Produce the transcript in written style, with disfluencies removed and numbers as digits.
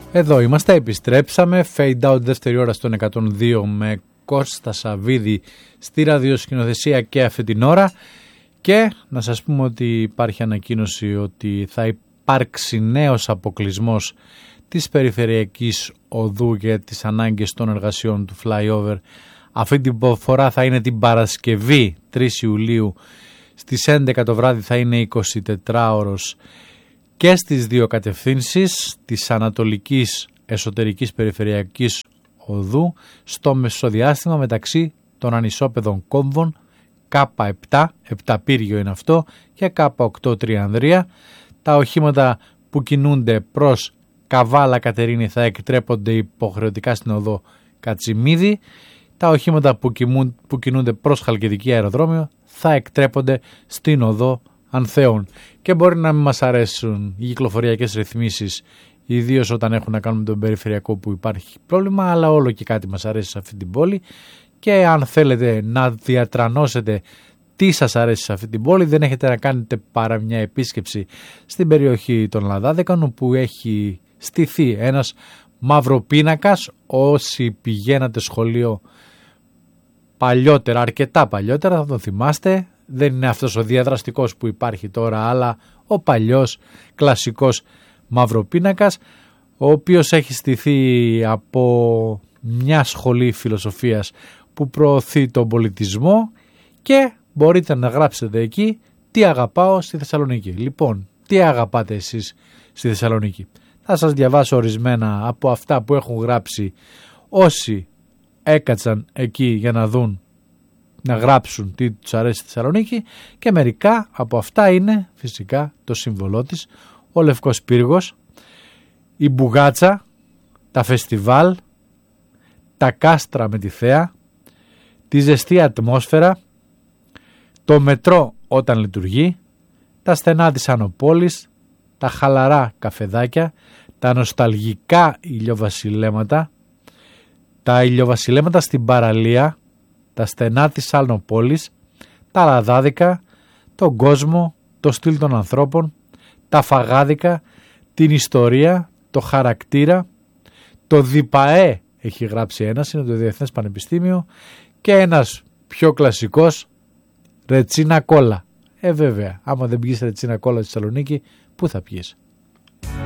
Εδώ είμαστε, επιστρέψαμε. Fade out δεύτερη ώρα στον 102 με Κώστα Σαββίδη στη ραδιοσκηνοθεσία και αυτή την ώρα. Και να σας πούμε ότι υπάρχει ανακοίνωση ότι θα υπάρξει νέος αποκλεισμός της περιφερειακής οδού για τις ανάγκες των εργασιών του flyover. Αυτή την φορά θα είναι την Παρασκευή 3 Ιουλίου στις 11 το βράδυ, θα είναι 24 ώρος και στις δύο κατευθύνσεις της ανατολικής εσωτερικής περιφερειακής οδού στο μεσοδιάστημα μεταξύ των ανισόπεδων κόμβων K7, 7 Πύργιο είναι αυτό, και K8 Τριανδρία. Τα οχήματα που κινούνται προς Καβάλα Κατερίνη θα εκτρέπονται υποχρεωτικά στην οδό Κατσιμίδη. Τα οχήματα που κινούνται προς Χαλκιδική αεροδρόμιο θα εκτρέπονται στην οδό Ανθέων. Και μπορεί να μην μας αρέσουν οι κυκλοφοριακές ρυθμίσεις, ιδίως όταν έχουν να κάνουν με τον περιφερειακό που υπάρχει πρόβλημα, αλλά όλο και κάτι μας αρέσει σε αυτή την πόλη. Και αν θέλετε να διατρανώσετε τι σας αρέσει σε αυτή την πόλη, δεν έχετε να κάνετε παρά μια επίσκεψη στην περιοχή των Λαδάδεκων, όπου έχει στηθεί ένας μαυροπίνακας. Όσοι πηγαίνατε σχολείο παλιότερα, αρκετά παλιότερα, θα τον θυμάστε. Δεν είναι αυτός ο διαδραστικός που υπάρχει τώρα, αλλά ο παλιός κλασικός μαυροπίνακας, ο οποίος έχει στηθεί από μια σχολή φιλοσοφίας που προωθεί τον πολιτισμό, και μπορείτε να γράψετε εκεί τι αγαπάω στη Θεσσαλονίκη. Λοιπόν, τι αγαπάτε εσείς στη Θεσσαλονίκη? Θα σας διαβάσω ορισμένα από αυτά που έχουν γράψει όσοι έκατσαν εκεί για να δουν, να γράψουν τι τους αρέσει στη Θεσσαλονίκη, και μερικά από αυτά είναι φυσικά το σύμβολό της, ο Λευκός Πύργος, η Μπουγάτσα, τα φεστιβάλ, τα κάστρα με τη θέα, τη ζεστή ατμόσφαιρα, το μετρό όταν λειτουργεί, τα στενά της Ανοπόλης, τα χαλαρά καφεδάκια, τα νοσταλγικά ηλιοβασιλέματα, τα ηλιοβασιλέματα στην παραλία, τα στενά της Ανοπόλης, τα λαδάδικα, τον κόσμο, το στυλ των ανθρώπων, τα φαγάδικα, την ιστορία, το χαρακτήρα, το ΔΙΠΑΕ έχει γράψει ένας, είναι το Διεθνές Πανεπιστήμιο, και ένας πιο κλασικός, ρετσίνα κόλλα. Βέβαια, άμα δεν πιείς ρετσίνα κόλλα στη Θεσσαλονίκη, πού θα πιείς?